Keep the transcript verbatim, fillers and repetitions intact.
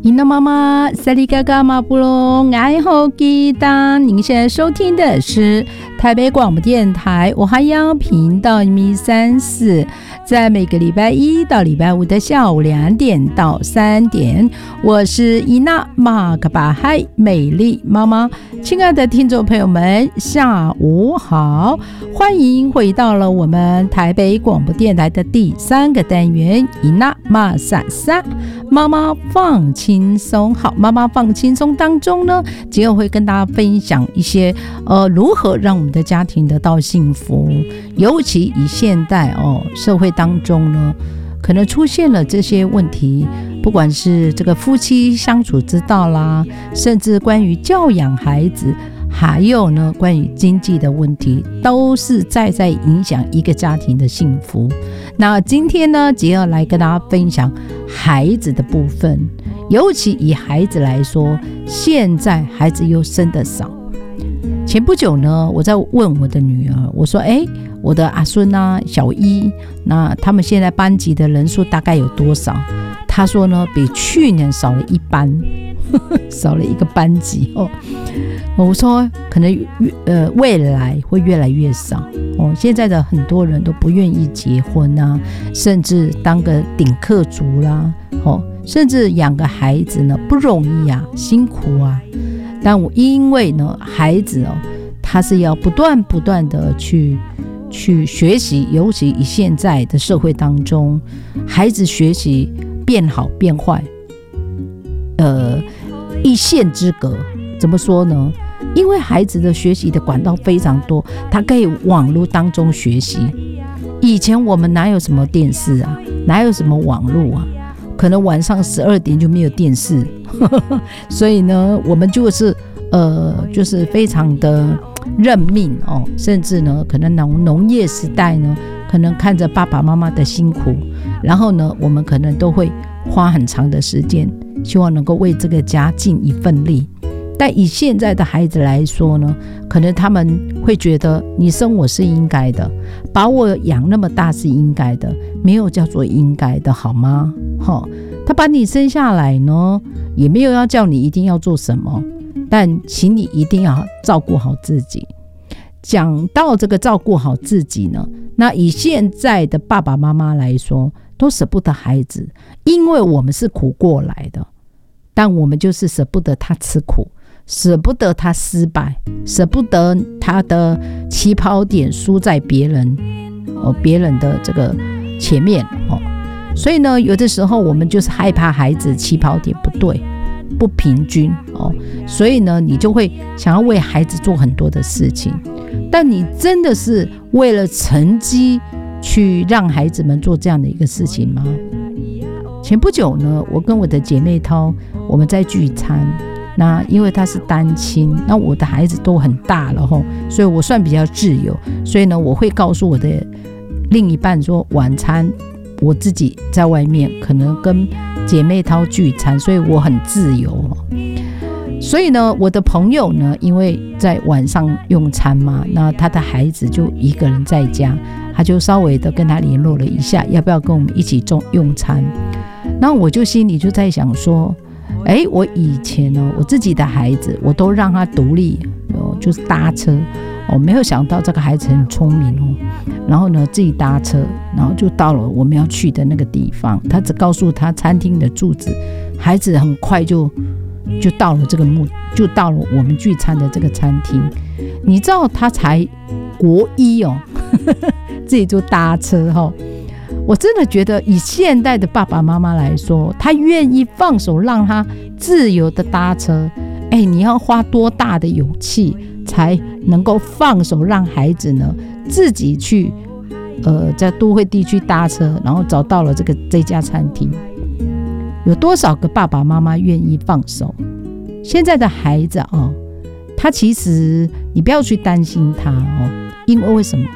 伊娜妈妈萨利嘎嘎马布隆爱好吉当，您现在收听的是台北广播电台我哈央频道一米三四，在每个礼拜一到礼拜五的下午两点到三点，我是伊娜马卡巴嗨美丽妈妈。亲爱的听众朋友们，下午好，欢迎回到了我们台北广播电台的第三个单元伊娜马萨萨妈妈放轻松。好，妈妈放轻松当中呢，今天会跟大家分享一些呃如何让我们的家庭得到幸福，尤其以现代哦社会当中呢，可能出现了这些问题，不管是这个夫妻相处之道啦，甚至关于教养孩子，还有呢关于经济的问题，都是在在影响一个家庭的幸福。那今天呢，只要来跟大家分享孩子的部分，尤其以孩子来说，现在孩子又生得少。前不久呢，我在问我的女儿，我说哎，我的阿孙啊小一，那他们现在班级的人数大概有多少？她说呢，比去年少了一班，少了一个班级哦。我说可能呃未来会越来越少哦。现在的很多人都不愿意结婚啊，甚至当个顶客族啦，哦，甚至养个孩子呢不容易啊，辛苦啊。但我因为呢，孩子哦，他是要不断不断的去去学习，尤其以现在的社会当中，孩子学习变好变坏，呃，一线之隔。怎么说呢？因为孩子的学习的管道非常多，他可以网络当中学习。以前我们哪有什么电视啊，哪有什么网络啊？可能晚上十二点就没有电视，所以呢，我们就是呃，就是非常的认命哦，甚至呢，可能农农业时代呢，可能看着爸爸妈妈的辛苦，然后呢，我们可能都会花很长的时间，希望能够为这个家尽一份力。但以现在的孩子来说呢，可能他们会觉得你生我是应该的，把我养那么大是应该的，没有叫做应该的好吗？哦，他把你生下来呢，也没有要叫你一定要做什么，但请你一定要照顾好自己。讲到这个照顾好自己呢，那以现在的爸爸妈妈来说，都舍不得孩子，因为我们是苦过来的，但我们就是舍不得他吃苦，舍不得他失败，舍不得他的起跑点输在别人哦，别人的这个前面哦。所以呢，有的时候我们就是害怕孩子起跑点不对，不平均哦，所以呢，你就会想要为孩子做很多的事情。但你真的是为了成绩去让孩子们做这样的一个事情吗？前不久呢，我跟我的姐妹涛我们在聚餐，那因为她是单亲，那我的孩子都很大了吼，所以我算比较自由，所以呢，我会告诉我的另一半说，晚餐我自己在外面可能跟姐妹淘聚餐，所以我很自由。所以呢，我的朋友呢，因为在晚上用餐嘛，那他的孩子就一个人在家，他就稍微的跟他联络了一下，要不要跟我们一起用餐。那我就心里就在想说，哎，我以前呢，我自己的孩子我都让他独立，哦，就是搭车。我没有想到这个孩子很聪明哦，然后呢自己搭车，然后就到了我们要去的那个地方，他只告诉他餐厅的住址，孩子很快就就到了这个目，就到了我们聚餐的这个餐厅。你知道他才国一哦，自己就搭车哦。我真的觉得以现代的爸爸妈妈来说，他愿意放手让他自由的搭车，哎，你要花多大的勇气才能够放手让孩子呢自己去呃在都会地区搭车，然后找到了这个这家餐厅。有多少个爸爸妈妈愿意放手？现在的孩子哦，他其实你不要去担心他哦，因为为什么？